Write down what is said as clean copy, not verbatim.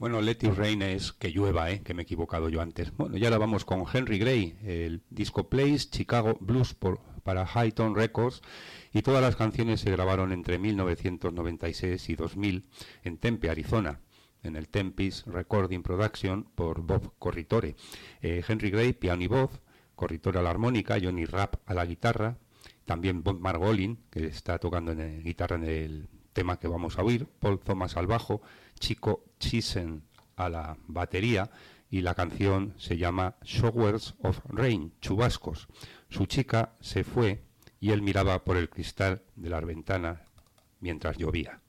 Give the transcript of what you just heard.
Bueno, Let It Rain es que llueva, que me he equivocado yo antes. Bueno, ya la vamos con Henry Gray, el disco Plays Chicago Blues para Hi-Tone Records, y todas las canciones se grabaron entre 1996 y 2000 en Tempe, Arizona, en el Tempest Recording Production por Bob Corritore. Henry Gray, piano y voz, Corritore a la armónica, Johnny Rapp a la guitarra, también Bob Margolin, que está tocando en guitarra en el tema que vamos a oír, Paul Thomas al bajo, Chico Chisen a la batería, y la canción se llama Showers of Rain, chubascos. Su chica se fue y él miraba por el cristal de las ventanas mientras llovía.